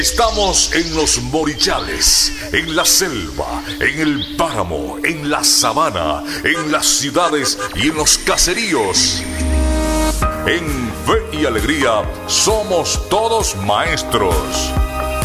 Estamos en los morichales, en la selva, en el páramo, en la sabana, en las ciudades y en los caseríos. En Fe y Alegría somos todos maestros.